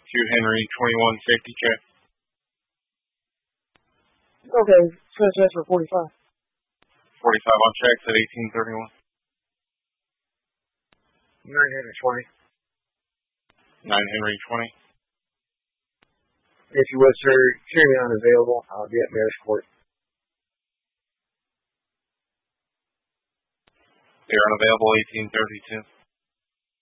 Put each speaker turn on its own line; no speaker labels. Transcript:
Henry 21 safety check.
Okay, finish that for 45.
45 on checks at 1831.
9 Henry
20. 9 Henry 20.
If you would, sir, hearing unavailable, I'll be at Mayor's Court.
They're unavailable 1832.